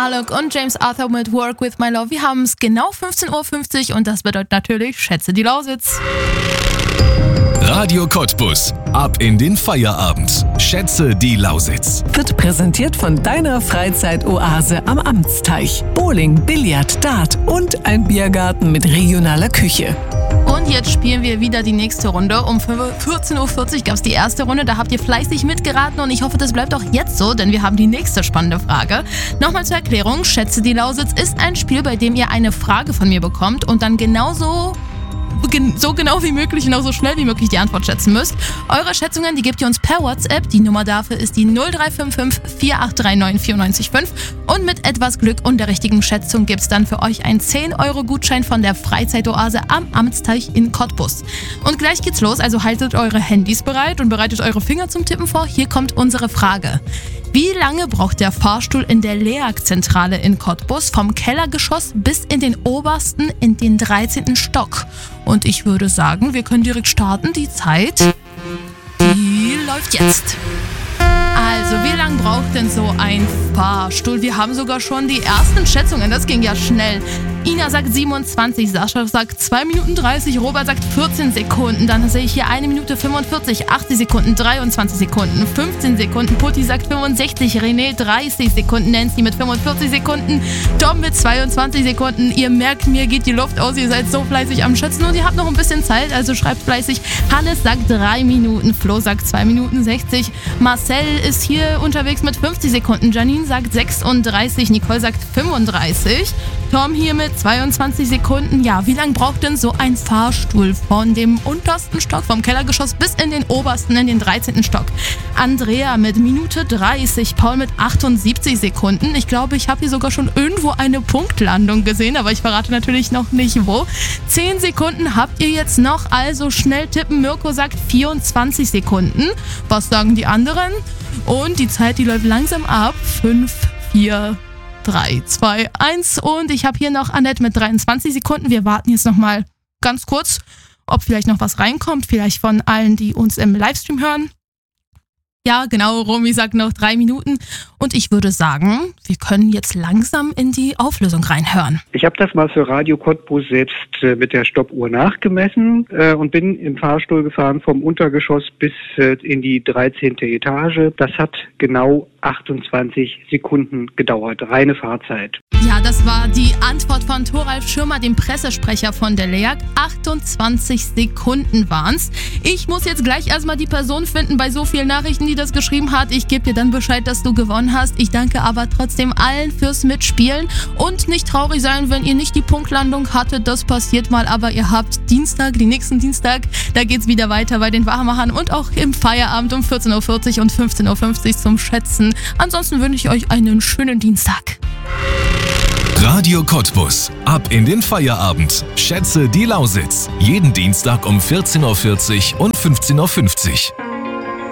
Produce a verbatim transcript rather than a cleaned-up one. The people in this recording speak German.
Alok und James Arthur mit Work With My Love. Wir haben es genau fünfzehn Uhr fünfzig und das bedeutet natürlich Schätze die Lausitz. Radio Cottbus. Ab in den Feierabend. Schätze die Lausitz. Wird präsentiert von deiner Freizeitoase am Amtsteich. Bowling, Billard, Dart und ein Biergarten mit regionaler Küche. Und jetzt spielen wir wieder die nächste Runde. Um vierzehn Uhr vierzig gab es die erste Runde. Da habt ihr fleißig mitgeraten und ich hoffe, das bleibt auch jetzt so, denn wir haben die nächste spannende Frage. Nochmal zur Erklärung. Schätze die Lausitz ist ein Spiel, bei dem ihr eine Frage von mir bekommt und dann genauso... so genau wie möglich und auch so schnell wie möglich die Antwort schätzen müsst. Eure Schätzungen, die gebt ihr uns per WhatsApp. Die Nummer dafür ist die null drei fünf fünf vier acht drei neun vier neun fünf. Und mit etwas Glück und der richtigen Schätzung gibt's dann für euch einen zehn Euro Gutschein von der Freizeitoase am Amtsteich in Cottbus. Und gleich geht's los, also haltet eure Handys bereit und bereitet eure Finger zum Tippen vor. Hier kommt unsere Frage. Wie lange braucht der Fahrstuhl in der LEAG-Zentrale in Cottbus vom Kellergeschoss bis in den obersten, in den dreizehnten Stock? Und ich würde sagen, wir können direkt starten. Die Zeit, die läuft jetzt. Also, wie lange braucht denn so ein Fahrstuhl? Wir haben sogar schon die ersten Schätzungen, das ging ja schnell. Ina sagt siebenundzwanzig, Sascha sagt zwei Minuten dreißig, Robert sagt vierzehn Sekunden, dann sehe ich hier eine Minute fünfundvierzig, achtzig Sekunden, dreiundzwanzig Sekunden, fünfzehn Sekunden, Putti sagt fünfundsechzig, René dreißig Sekunden, Nancy mit fünfundvierzig Sekunden, Tom mit zweiundzwanzig Sekunden. Ihr merkt, mir geht die Luft aus, ihr seid so fleißig am Schätzen und ihr habt noch ein bisschen Zeit, also schreibt fleißig. Hannes sagt drei Minuten, Flo sagt zwei Minuten sechzig, Marcel ist hier unterwegs mit fünfzig Sekunden, Janine sagt sechsunddreißig, Nicole sagt fünfunddreißig, Tom hier mit zweiundzwanzig Sekunden. Ja, wie lange braucht denn so ein Fahrstuhl von dem untersten Stock, vom Kellergeschoss bis in den obersten, in den dreizehnten Stock? Andrea mit Minute dreißig, Paul mit achtundsiebzig Sekunden. Ich glaube, ich habe hier sogar schon irgendwo eine Punktlandung gesehen, aber ich verrate natürlich noch nicht wo. zehn Sekunden habt ihr jetzt noch, also schnell tippen. Mirko sagt vierundzwanzig Sekunden. Was sagen die anderen? Und die Zeit, die läuft langsam ab. fünf, vier, drei, zwei, eins und ich habe hier noch Annette mit dreiundzwanzig Sekunden. Wir warten jetzt nochmal ganz kurz, ob vielleicht noch was reinkommt, vielleicht von allen, die uns im Livestream hören. Ja, genau, Romy sagt noch drei Minuten und ich würde sagen, wir können jetzt langsam in die Auflösung reinhören. Ich habe das mal für Radio Cottbus selbst äh, mit der Stoppuhr nachgemessen äh, und bin im Fahrstuhl gefahren vom Untergeschoss bis äh, in die dreizehnte Etage. Das hat genau achtundzwanzig Sekunden gedauert, reine Fahrzeit. Ja, das war die Antwort von Thoralf Schirmer, dem Pressesprecher von der LEAG. achtundzwanzig Sekunden waren's. Ich muss jetzt gleich erstmal die Person finden bei so vielen Nachrichten, die das geschrieben hat. Ich gebe dir dann Bescheid, dass du gewonnen hast. Ich danke aber trotzdem allen fürs Mitspielen und nicht traurig sein, wenn ihr nicht die Punktlandung hattet. Das passiert mal, aber ihr habt Dienstag, den nächsten Dienstag, da geht's wieder weiter bei den Wahrmachern und auch im Feierabend um vierzehn Uhr vierzig und fünfzehn Uhr fünfzig zum Schätzen. Ansonsten wünsche ich euch einen schönen Dienstag. Radio Cottbus. Ab in den Feierabend. Schätze die Lausitz. Jeden Dienstag um vierzehn Uhr vierzig und fünfzehn Uhr fünfzig.